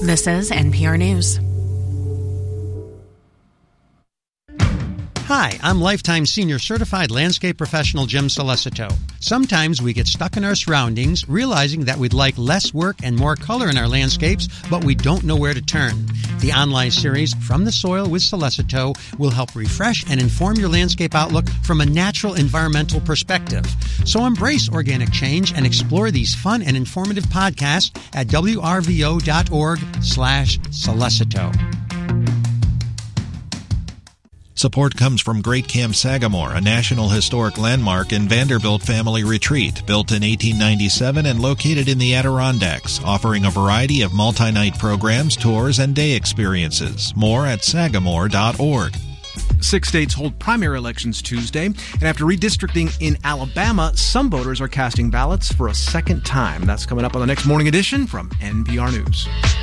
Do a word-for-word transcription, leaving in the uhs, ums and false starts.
This is N P R News. Hi, I'm Lifetime Senior Certified Landscape Professional Jim Solicito. Sometimes we get stuck in our surroundings, realizing that we'd like less work and more color in our landscapes, but we don't know where to turn. The online series, From the Soil with Solicito, will help refresh and inform your landscape outlook from a natural environmental perspective. So embrace organic change and explore these fun and informative podcasts at wrvo.org slash Solicito. Support comes from Great Camp Sagamore, a National Historic Landmark and Vanderbilt Family Retreat, built in eighteen ninety-seven and located in the Adirondacks, offering a variety of multi-night programs, tours, and day experiences. More at sagamore dot org. Six states hold primary elections Tuesday, and after redistricting in Alabama, some voters are casting ballots for a second time. That's coming up on the next Morning Edition from N P R News.